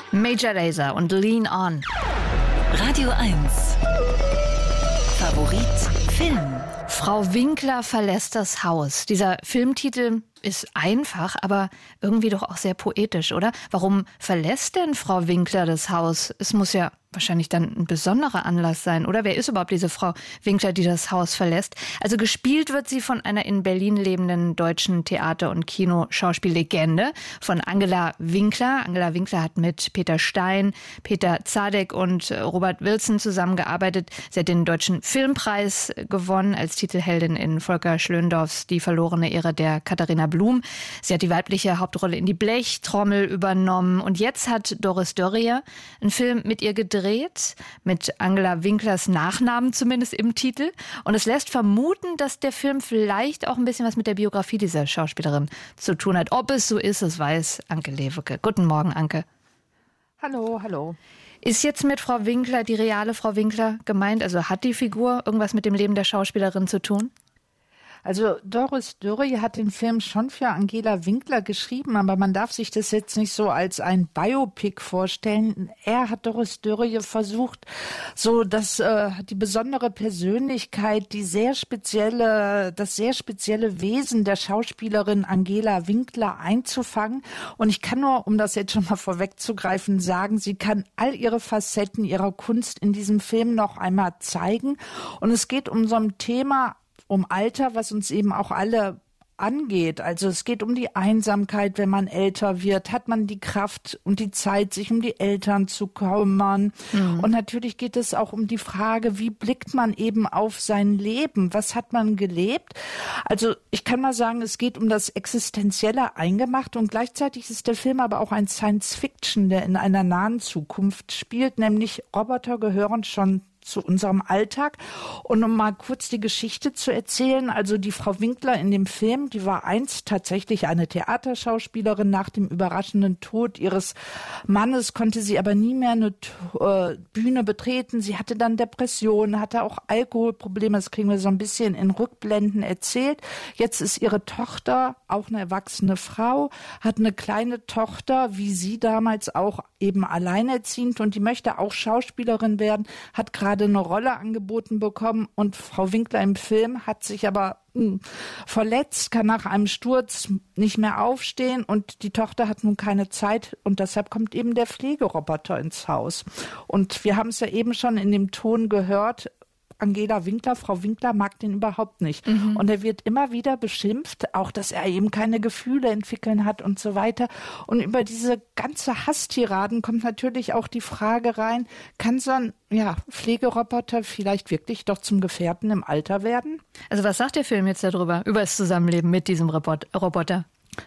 Major Lazer und Lean On. Radio 1. Favorit Film. Frau Winkler verlässt das Haus. Dieser Filmtitel ist einfach, aber irgendwie doch auch sehr poetisch, oder? Warum verlässt denn Frau Winkler das Haus? Es muss ja wahrscheinlich dann ein besonderer Anlass sein, oder? Wer ist überhaupt diese Frau Winkler, die das Haus verlässt? Also gespielt wird sie von einer in Berlin lebenden deutschen Theater- und Kinoschauspiellegende, von Angela Winkler. Angela Winkler hat mit Peter Stein, Peter Zadek und Robert Wilson zusammengearbeitet. Sie hat den Deutschen Filmpreis gewonnen als Titelheldin in Volker Schlöndorffs Die verlorene Ehre der Katharina Blum. Sie hat die weibliche Hauptrolle in Die Blechtrommel übernommen. Und jetzt hat Doris Dörrier einen Film mit ihr gedreht, mit Angela Winklers Nachnamen zumindest im Titel. Und es lässt vermuten, dass der Film vielleicht auch ein bisschen was mit der Biografie dieser Schauspielerin zu tun hat. Ob es so ist, das weiß Anke Lewicke. Guten Morgen, Anke. Hallo, hallo. Ist jetzt mit Frau Winkler die reale Frau Winkler gemeint? Also hat die Figur irgendwas mit dem Leben der Schauspielerin zu tun? Also Doris Dörrier hat den Film schon für Angela Winkler geschrieben, aber man darf sich das jetzt nicht so als ein Biopic vorstellen. Doris Dörrier versucht, so dass die besondere Persönlichkeit, das sehr spezielle Wesen der Schauspielerin Angela Winkler einzufangen. Und ich kann nur, um das jetzt schon mal vorwegzugreifen, sagen, sie kann all ihre Facetten ihrer Kunst in diesem Film noch einmal zeigen. Und es geht um so ein Thema, um Alter, was uns eben auch alle angeht. Also es geht um die Einsamkeit, wenn man älter wird. Hat man die Kraft und die Zeit, sich um die Eltern zu kümmern? Mhm. Und natürlich geht es auch um die Frage, wie blickt man eben auf sein Leben? Was hat man gelebt? Also ich kann mal sagen, es geht um das existenzielle Eingemachte und gleichzeitig ist der Film aber auch ein Science-Fiction, der in einer nahen Zukunft spielt, nämlich Roboter gehören schon zu unserem Alltag. Und um mal kurz die Geschichte zu erzählen, also die Frau Winkler in dem Film, die war einst tatsächlich eine Theaterschauspielerin. Nach dem überraschenden Tod ihres Mannes konnte sie aber nie mehr eine Bühne betreten. Sie hatte dann Depressionen, hatte auch Alkoholprobleme. Das kriegen wir so ein bisschen in Rückblenden erzählt. Jetzt ist ihre Tochter auch eine erwachsene Frau, hat eine kleine Tochter, wie sie damals auch eben alleinerziehend, und die möchte auch Schauspielerin werden, hat gerade eine Rolle angeboten bekommen und Frau Winkler im Film hat sich aber verletzt, kann nach einem Sturz nicht mehr aufstehen und die Tochter hat nun keine Zeit und deshalb kommt eben der Pflegeroboter ins Haus. Und wir haben es ja eben schon in dem Ton gehört, Angela Winkler, Frau Winkler mag den überhaupt nicht. Mhm. Und er wird immer wieder beschimpft, auch dass er eben keine Gefühle entwickeln hat und so weiter. Und über diese ganze Hasstiraden kommt natürlich auch die Frage rein, kann so ein Pflegeroboter vielleicht wirklich doch zum Gefährten im Alter werden? Also was sagt der Film jetzt darüber, über das Zusammenleben mit diesem Roboter?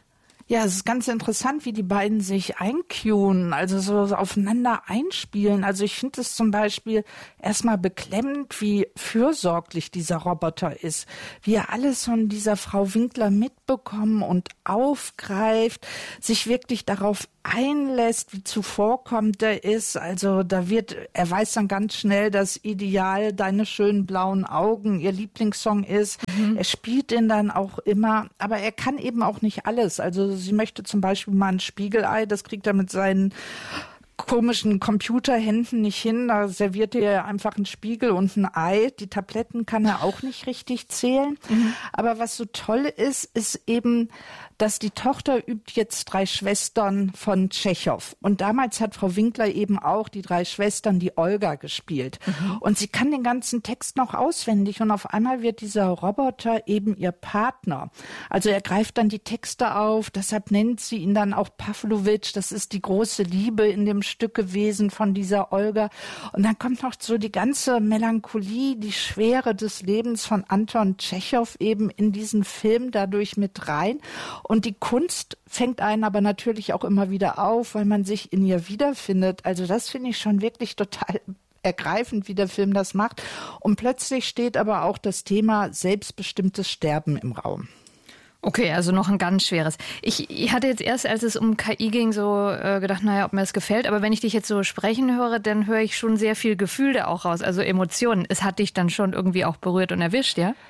Ja, es ist ganz interessant, wie die beiden sich einkuen, also so aufeinander einspielen. Also ich finde es zum Beispiel erstmal beklemmend, wie fürsorglich dieser Roboter ist, wie er alles von dieser Frau Winkler mitbekommen und aufgreift, sich wirklich darauf einlässt, wie zuvorkommend er ist. Also er weiß dann ganz schnell, dass Ideal Deine schönen blauen Augen ihr Lieblingssong ist. Mhm. Er spielt den dann auch immer, aber er kann eben auch nicht alles. Also sie möchte zum Beispiel mal ein Spiegelei, das kriegt er mit seinen komischen Computerhänden nicht hin. Da serviert er einfach einen Spiegel und ein Ei. Die Tabletten kann er auch nicht richtig zählen. Mhm. Aber was so toll ist eben, dass die Tochter übt jetzt 3 Schwestern von Tschechow. Und damals hat Frau Winkler eben auch die 3 Schwestern, die Olga, gespielt. Mhm. Und sie kann den ganzen Text noch auswendig. Und auf einmal wird dieser Roboter eben ihr Partner. Also er greift dann die Texte auf. Deshalb nennt sie ihn dann auch Pawlowitsch. Das ist die große Liebe in dem Stück gewesen von dieser Olga. Und dann kommt noch so die ganze Melancholie, die Schwere des Lebens von Anton Tschechow eben in diesen Film dadurch mit rein. Und die Kunst fängt einen aber natürlich auch immer wieder auf, weil man sich in ihr wiederfindet. Also das finde ich schon wirklich total ergreifend, wie der Film das macht. Und plötzlich steht aber auch das Thema selbstbestimmtes Sterben im Raum. Okay, also noch ein ganz schweres. Ich hatte jetzt erst, als es um KI ging, so gedacht, ob mir das gefällt. Aber wenn ich dich jetzt so sprechen höre, dann höre ich schon sehr viel Gefühl da auch raus, also Emotionen. Es hat dich dann schon irgendwie auch berührt und erwischt, ja?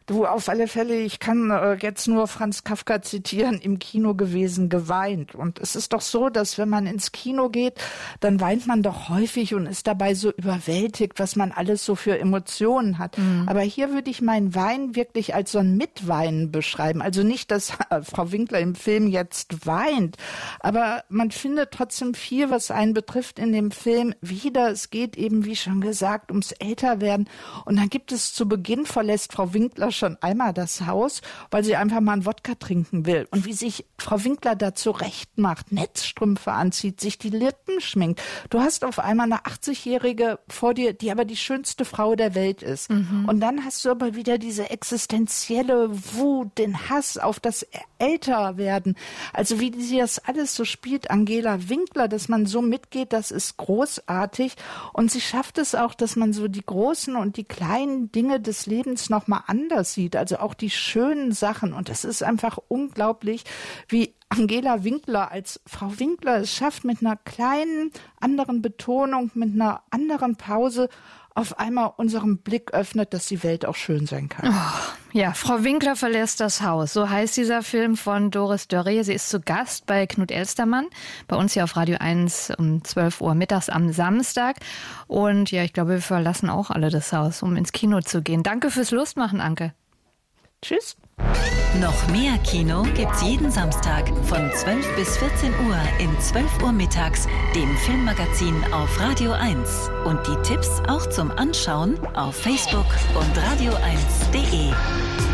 Du, auf alle Fälle, ich kann jetzt nur Franz Kafka zitieren, im Kino gewesen, geweint. Und es ist doch so, dass wenn man ins Kino geht, dann weint man doch häufig und ist dabei so überwältigt, was man alles so für Emotionen hat. Aber hier würde ich mein Weinen wirklich als so ein Mitweinen beschreiben. Also nicht, dass Frau Winkler im Film jetzt weint, aber man findet trotzdem viel, was einen betrifft in dem Film wieder. Es geht eben, wie schon gesagt, ums Älterwerden. Und dann gibt es zu Beginn, verlässt Frau Winkler schon einmal das Haus, weil sie einfach mal einen Wodka trinken will. Und wie sich Frau Winkler da zurecht macht, Netzstrümpfe anzieht, sich die Lippen schminkt. Du hast auf einmal eine 80-Jährige vor dir, die aber die schönste Frau der Welt ist. Und dann hast du aber wieder diese existenzielle Wut, den Hass auf das Älterwerden. Also wie sie das alles so spielt, Angela Winkler, dass man so mitgeht, das ist großartig. Und sie schafft es auch, dass man so die großen und die kleinen Dinge des Lebens nochmal anders sieht, also auch die schönen Sachen. Und es ist einfach unglaublich, wie Angela Winkler als Frau Winkler es schafft, mit einer kleinen anderen Betonung, mit einer anderen Pause auf einmal unseren Blick öffnet, dass die Welt auch schön sein kann. Ja, Frau Winkler verlässt das Haus. So heißt dieser Film von Doris Dörrie. Sie ist zu Gast bei Knut Elstermann, bei uns hier auf Radio 1 um 12 Uhr mittags am Samstag. Und ja, ich glaube, wir verlassen auch alle das Haus, um ins Kino zu gehen. Danke fürs Lustmachen, Anke. Tschüss. Noch mehr Kino gibt's jeden Samstag von 12 bis 14 Uhr in 12 Uhr mittags, dem Filmmagazin auf Radio 1. Und die Tipps auch zum Anschauen auf Facebook und radio1.de.